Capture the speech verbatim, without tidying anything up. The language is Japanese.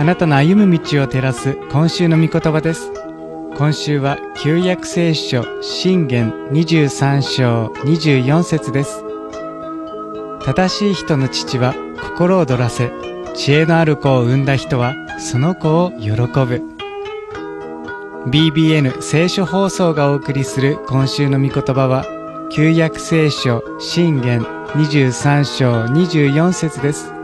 あなたの歩む道を照らす今週の御言葉です。今週は旧約聖書箴言にじゅうさん章にじゅうよん節です。正しい人の父は心躍らせ、知恵のある子を産んだ人はその子を喜ぶ。ビービーエヌ 聖書放送がお送りする今週の御言葉は、旧約聖書箴言にじゅうさん章にじゅうよん節です。